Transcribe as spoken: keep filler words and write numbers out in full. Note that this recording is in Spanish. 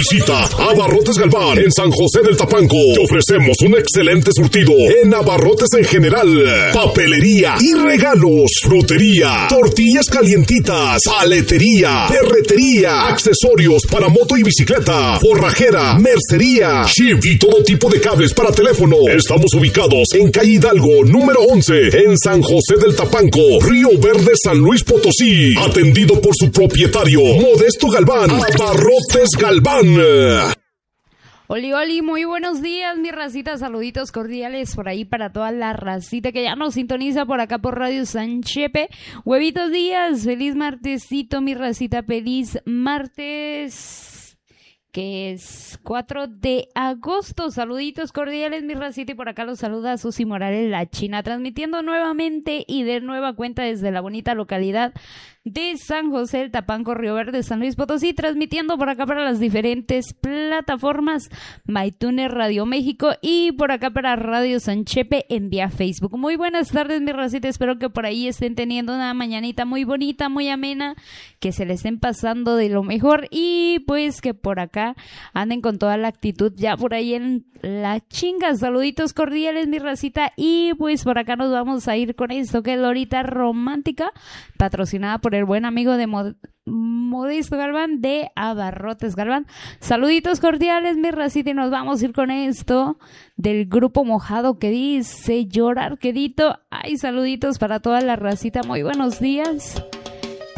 Visita Abarrotes Galván en San José del Tapanco. Te ofrecemos un excelente surtido en abarrotes en general, papelería y regalos, frutería, tortillas calientitas, paletería, ferretería, accesorios para moto y bicicleta, forrajera, mercería, chip y todo tipo de cables para teléfono. Estamos ubicados en calle Hidalgo, número once, en San José del Tapanco, Río Verde, San Luis Potosí. Atendido por su propietario, Modesto Galván. Abarrotes Galván. Oli, oli, muy buenos días, mi racita, saluditos cordiales por ahí para toda la racita que ya nos sintoniza por acá por Radio San Chepe. Huevitos días, feliz martesito, mi racita, feliz martes, que es cuatro de agosto. Saluditos cordiales, mi racita, y por acá los saluda Susi Morales, la China, transmitiendo nuevamente y de nueva cuenta desde la bonita localidad de San José del Tapanco, Río Verde, San Luis Potosí, transmitiendo por acá para las diferentes plataformas MyTuner, Radio México y por acá para Radio San Chepe en vía Facebook. Muy buenas tardes, mi racita, espero que por ahí estén teniendo una mañanita muy bonita, muy amena, que se le estén pasando de lo mejor y pues que por acá anden con toda la actitud ya por ahí en la chinga. Saluditos cordiales, mi racita, y pues por acá nos vamos a ir con esto que es la horita romántica, patrocinada por el buen amigo de Mod Modesto Galván de Abarrotes Galván. Saluditos cordiales, mi racita, y nos vamos a ir con esto del grupo Mojado que dice llorar quedito. Ay, saluditos para toda la racita, muy buenos días.